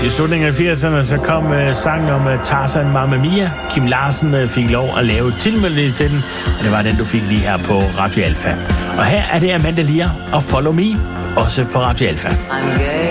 I slutningen af 80'erne, så kom sangen om Tarzan Mamma Mia. Kim Larsen fik lov at lave tilmelding til den, og det var den, du fik lige her på Radio Alfa. Og her er det Amanda Lear og Follow Me, også på Radio Alfa. I'm gay.